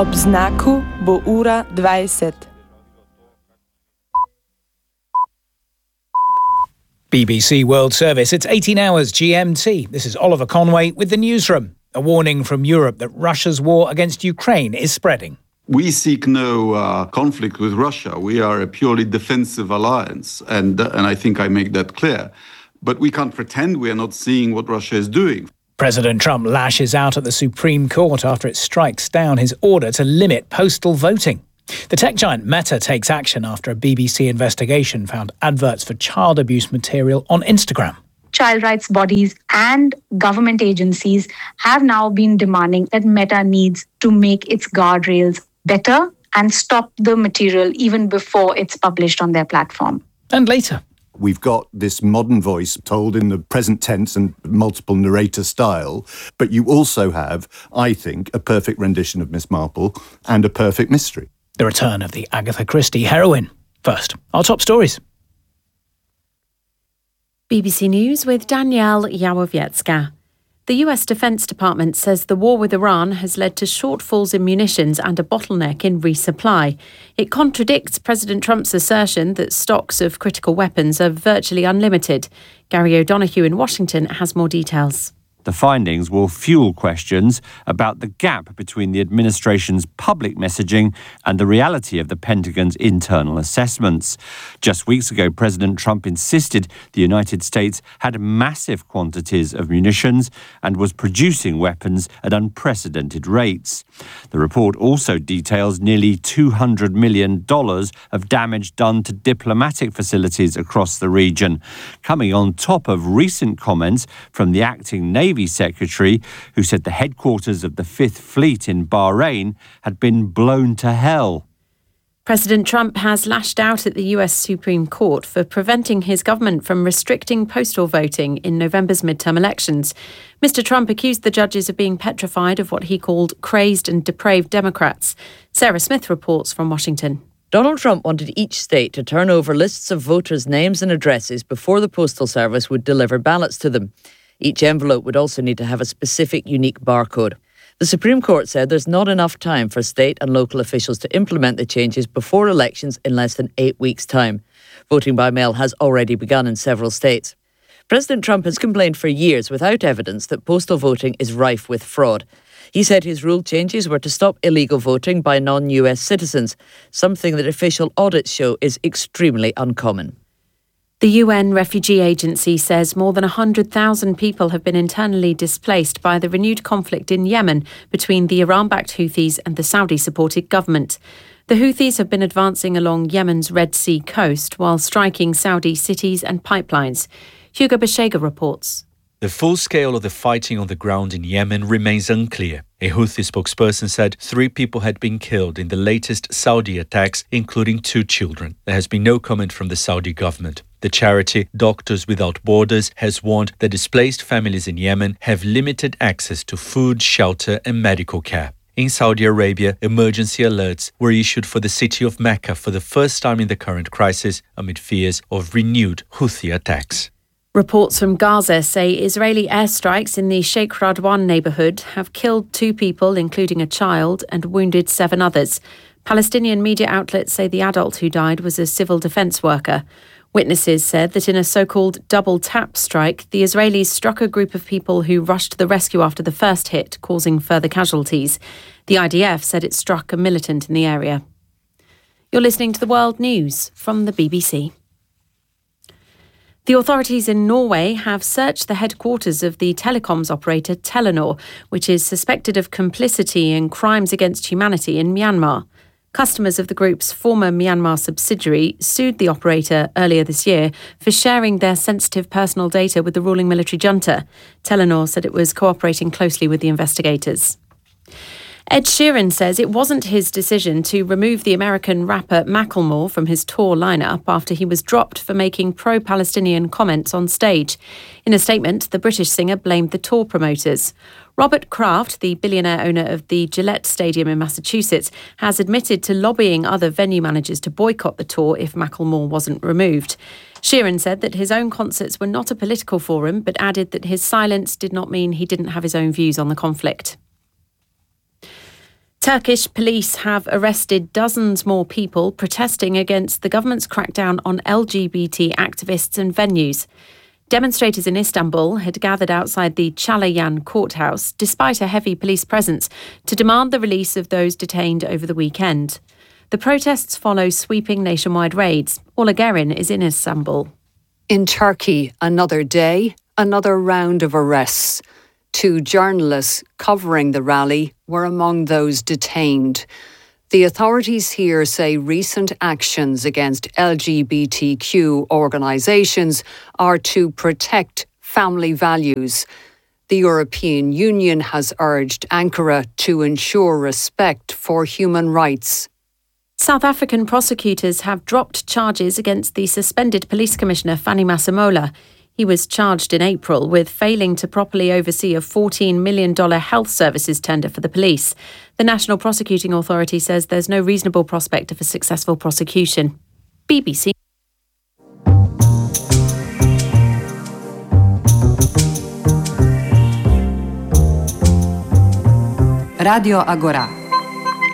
Ob znaku bo ura 20. BBC World Service. It's 18 hours GMT. This is Oliver Conway with the newsroom. A warning from Europe that Russia's war against Ukraine is spreading. We seek no conflict with Russia. We are a purely defensive alliance, and I think I make that clear. But we can't pretend we are not seeing what Russia is doing. President Trump lashes out at the Supreme Court after it strikes down his order to limit postal voting. The tech giant Meta takes action after a BBC investigation found adverts for child abuse material on Instagram. Child rights bodies and government agencies have now been demanding that Meta needs to make its guardrails better and stop the material even before it's published on their platform. And later, we've got this modern voice told in the present tense and multiple narrator style, but you also have, I think, a perfect rendition of Miss Marple and a perfect mystery. The return of the Agatha Christie heroine. First, our top stories. BBC News with Danielle Yawowiecka. The US Defense Department says the war with Iran has led to shortfalls in munitions and a bottleneck in resupply. It contradicts President Trump's assertion that stocks of critical weapons are virtually unlimited. Gary O'Donoghue in Washington has more details. The findings will fuel questions about the gap between the administration's public messaging and the reality of the Pentagon's internal assessments. Just weeks ago, President Trump insisted the United States had massive quantities of munitions and was producing weapons at unprecedented rates. The report also details nearly $200 million of damage done to diplomatic facilities across the region, coming on top of recent comments from the acting Navy Secretary, who said the headquarters of the Fifth Fleet in Bahrain had been blown to hell. President Trump has lashed out at the US Supreme Court for preventing his government from restricting postal voting in November's midterm elections. Mr. Trump accused the judges of being petrified of what he called crazed and depraved Democrats. Sarah Smith reports from Washington. Donald Trump wanted each state to turn over lists of voters' names and addresses before the Postal Service would deliver ballots to them. Each envelope would also need to have a specific unique barcode. The Supreme Court said there's not enough time for state and local officials to implement the changes before elections in less than 8 weeks' time. Voting by mail has already begun in several states. President Trump has complained for years without evidence that postal voting is rife with fraud. He said his rule changes were to stop illegal voting by non-US citizens, something that official audits show is extremely uncommon. The UN Refugee Agency says more than 100,000 people have been internally displaced by the renewed conflict in Yemen between the Iran-backed Houthis and the Saudi-supported government. The Houthis have been advancing along Yemen's Red Sea coast while striking Saudi cities and pipelines. Hugo Bashega reports. The full scale of the fighting on the ground in Yemen remains unclear. A Houthi spokesperson said 3 people had been killed in the latest Saudi attacks, including 2 children. There has been no comment from the Saudi government. The charity Doctors Without Borders has warned that displaced families in Yemen have limited access to food, shelter and medical care. In Saudi Arabia, emergency alerts were issued for the city of Mecca for the first time in the current crisis amid fears of renewed Houthi attacks. Reports from Gaza say Israeli airstrikes in the Sheikh Radwan neighbourhood have killed 2 people, including a child, and wounded 7 others. Palestinian media outlets say the adult who died was a civil defence worker. Witnesses said that in a so-called double-tap strike, the Israelis struck a group of people who rushed to the rescue after the first hit, causing further casualties. The IDF said it struck a militant in the area. You're listening to the World News from the BBC. The authorities in Norway have searched the headquarters of the telecoms operator Telenor, which is suspected of complicity in crimes against humanity in Myanmar. Customers of the group's former Myanmar subsidiary sued the operator earlier this year for sharing their sensitive personal data with the ruling military junta. Telenor said it was cooperating closely with the investigators. Ed Sheeran says it wasn't his decision to remove the American rapper Macklemore from his tour lineup after he was dropped for making pro-Palestinian comments on stage. In a statement, the British singer blamed the tour promoters. Robert Kraft, the billionaire owner of the Gillette Stadium in Massachusetts, has admitted to lobbying other venue managers to boycott the tour if Macklemore wasn't removed. Sheeran said that his own concerts were not a political forum, but added that his silence did not mean he didn't have his own views on the conflict. Turkish police have arrested dozens more people protesting against the government's crackdown on LGBT activists and venues. Demonstrators in Istanbul had gathered outside the Çalayan courthouse, despite a heavy police presence, to demand the release of those detained over the weekend. The protests follow sweeping nationwide raids. Ola Gerin is in Istanbul. In Turkey, another day, another round of arrests. 2 journalists covering the rally were among those detained. The authorities here say recent actions against LGBTQ organisations are to protect family values. The European Union has urged Ankara to ensure respect for human rights. South African prosecutors have dropped charges against the suspended police commissioner Fanny Masemola. He was charged in April with failing to properly oversee a $14 million health services tender for the police. The National Prosecuting Authority says there's no reasonable prospect of a successful prosecution. BBC. Radio Agora.